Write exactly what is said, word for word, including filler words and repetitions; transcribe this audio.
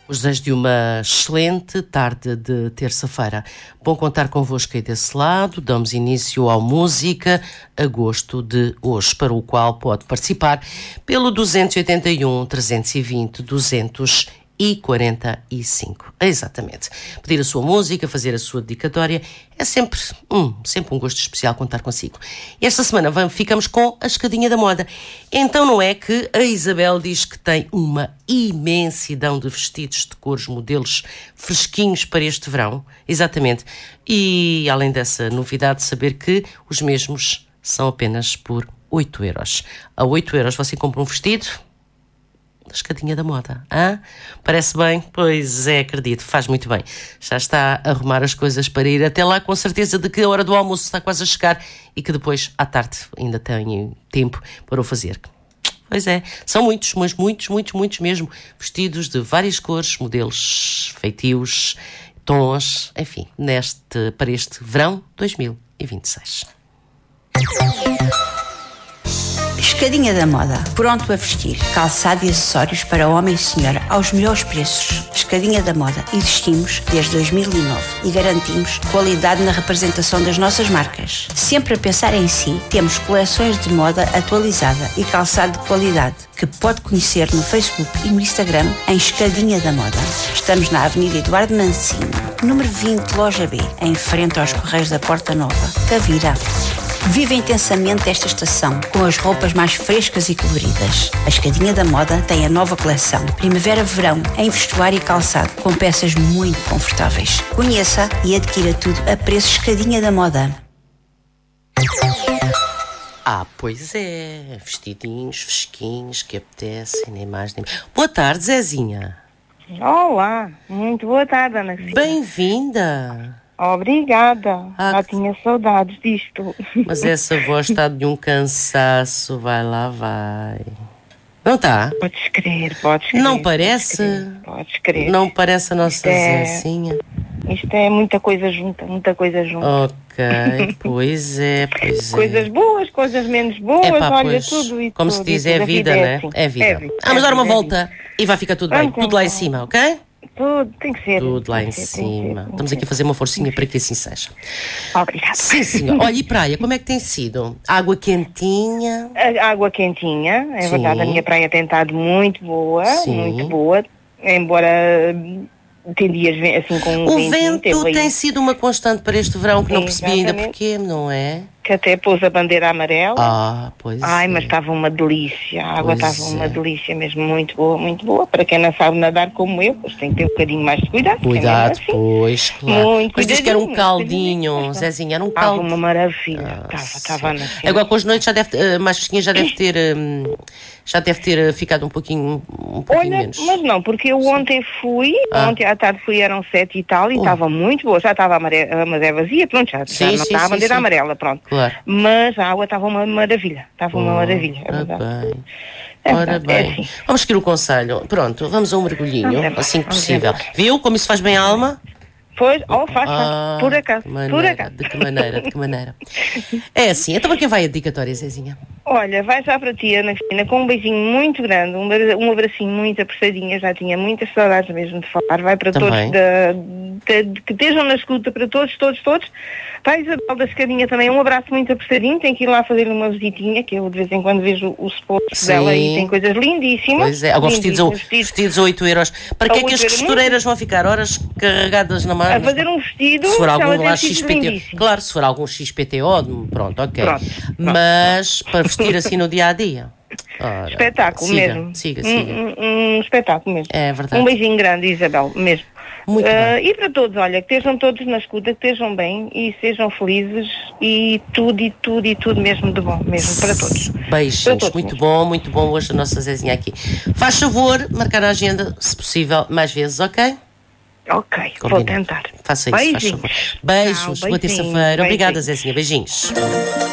Os desejos de uma excelente tarde de terça-feira. Bom contar convosco aí desse lado. Damos início ao Música Agosto de hoje, para o qual pode participar pelo duzentos e oitenta e um, trezentos e vinte, duzentos e quarenta e cinco. Exatamente. Pedir a sua música, fazer a sua dedicatória, é sempre, hum, sempre um gosto especial contar consigo. E esta semana vamos, ficamos com a escadinha da moda. Então não é que a Isabel diz que tem uma imensidão de vestidos de cores, modelos fresquinhos para este verão. Exatamente. E além dessa novidade, saber que os mesmos são apenas por oito euros. A oito euros você compra um vestido da escadinha da moda. Hã? Parece bem? Pois é, acredito, faz muito bem. Já está a arrumar as coisas para ir até lá, com certeza de que a hora do almoço está quase a chegar e que depois, à tarde, ainda tem tempo para o fazer. Pois é, são muitos, mas muitos, muitos, muitos mesmo. Vestidos de várias cores, modelos, feitios, tons, enfim, neste, para este verão dois mil e vinte e seis. Escadinha da Moda. Pronto a vestir. Calçado e acessórios para homem e senhora aos melhores preços. Escadinha da Moda. Existimos desde dois mil e nove e garantimos qualidade na representação das nossas marcas. Sempre a pensar em si, temos coleções de moda atualizada e calçado de qualidade que pode conhecer no Facebook e no Instagram em Escadinha da Moda. Estamos na Avenida Eduardo Mancinho, número vinte, Loja B, em frente aos Correios da Porta Nova, Tavira. Viva intensamente esta estação com as roupas mais frescas e coloridas. A Escadinha da Moda tem a nova coleção Primavera-Verão em vestuário e calçado com peças muito confortáveis. Conheça e adquira tudo a preço Escadinha da Moda. Ah, pois é. Vestidinhos fresquinhos que apetecem, nem mais nem menos. Boa tarde, Zezinha. Olá, muito boa tarde, Ana Cristina. Bem-vinda. Obrigada, Ah, já tinha saudades disto. Mas essa voz está de um cansaço, vai lá, vai. Não está? Podes crer, podes crer. Não parece? Podes crer. Podes crer. Não parece a nossa Isto é- Zezinha? Isto é muita coisa junta, muita coisa junta. Ok, pois é, pois é. Coisas boas, coisas menos boas, Epá, olha, pois, tudo e como tudo, se diz, e é tudo. A vida, é né? assim. É vida. É vida. Vamos é dar uma vida, é volta vida. e vai ficar tudo bem. Vamos Tudo lá em então. cima, ok? Tudo, tem que ser. Tudo lá tem em que ser, tem que ser, cima. tem Estamos que aqui a ser. fazer uma forcinha para que assim seja. Obrigada. Sim, senhor. Olha, e praia, como é que tem sido? Água quentinha? A água quentinha, é Sim. verdade, a minha praia tem estado muito boa, Sim. muito boa, embora hum, tem dias ve- assim com um O ventinho, vento teve aí, tem sido uma constante para este verão que não percebi ainda Exatamente. porquê, não é? que até pôs a bandeira amarela. Ah, pois Ai, é. mas estava uma delícia, a água Pois estava é. uma delícia mesmo, muito boa, muito boa. Para quem não sabe nadar como eu, pois tem que ter um bocadinho mais de cuidado. porque Cuidado, mesmo assim, pois, claro. Muito Pois diz que era um cuidadinho, caldinho, cuidadinho. Zezinha, era um Estava caldo. uma maravilha, Ah, estava, sim. estava na cena. Agora com as noites já deve, eh, mais fresquinha já deve ter, hum, já deve ter eh, ficado um pouquinho, um pouquinho Olha, menos. mas não, porque eu ontem fui, Ah. ontem à tarde fui, eram sete e tal, e Oh. estava muito boa, já estava a maré, a maré vazia, pronto, já, Sim, já não sim, estava a sim, bandeira sim. amarela, pronto. Claro. Mas a água estava uma maravilha, estava uma Oh, maravilha, é ora verdade. bem. É Ora verdade, é bem. assim. Vamos seguir o conselho. Pronto, vamos a um mergulhinho, Vamos embora, assim que vamos possível. embora. Viu como isso faz bem à alma? Pois, oh, faz, faz, Ah, por acaso, que por maneira, acaso. De que maneira, de que maneira. É assim, então para quem vai a dedicatória, Zezinha? Olha, vai já para ti, Ana Cristina, com um beijinho muito grande, um, abra- um abracinho muito apertadinho, já tinha muitas saudades mesmo de falar, vai para Também. todos da, da- de- que estejam na escuta, para todos, todos, todos. Para a Isabel da Escadinha também, um abraço muito apertadinho, tem que ir lá fazer uma visitinha, que eu de vez em quando vejo os posts Sim. dela e tem coisas lindíssimas. Pois é, agora vestidos a, lindíssimas, vestidos a oito euros. Para que é A que as oito euros, costureiras vão ficar horas carregadas na mão? A fazer um vestido, Se for ela algum tem lá sido X P T O, lindíssimo. claro, se for algum X P T O, pronto, ok. Pronto, pronto. Mas para vestir assim no dia a dia. Ora, Espetáculo siga, mesmo. Siga, Um- siga. Um, um espetáculo mesmo. É verdade. Um beijinho grande, Isabel, mesmo. Muito Ah, bem. e para todos, olha, que estejam todos na escuta, que estejam bem e sejam felizes e tudo, e tudo, e tudo mesmo de bom, mesmo para todos. Para Beijinhos, todos muito mesmo. bom, muito bom hoje a nossa Zezinha aqui. Faz favor, marcar a agenda, se possível, mais vezes, ok? Ok, vou Combinado. tentar. Faça isso, faz Beijinhos. favor. Beijos, Tchau, boa beijinhos, terça-feira. Obrigada, beijinhos. Zezinha. Beijinhos.